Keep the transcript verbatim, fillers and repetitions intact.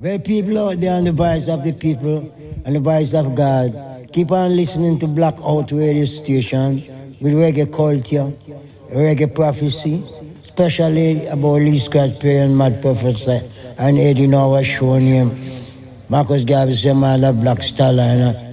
Well, people out there on the voice of the people and the voice of God, keep on listening to Blackout Radio Station with reggae culture, reggae prophecy, especially about Lee Scratch Perry and Mad Professor and Eddie Noah show name. Marcus Garvey said, man, Black Starliner.